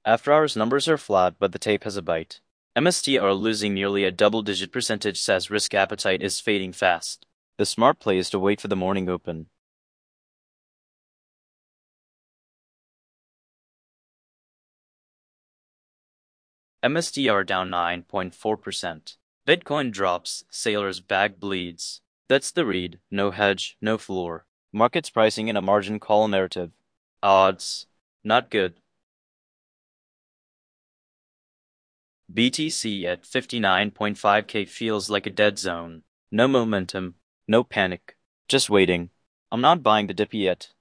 After hours numbers are flat, but the tape has a bite. MST are losing nearly a double-digit percentage, says risk appetite is fading fast. The smart play is to wait for the morning open. MST are down 9.4%. Bitcoin drops, Sailor's bag bleeds. That's the read, no hedge, no floor. Market's pricing in a margin call narrative. Odds, not good. BTC at 59.5K feels like a dead zone. No momentum, no panic, just waiting. I'm not buying the dip yet.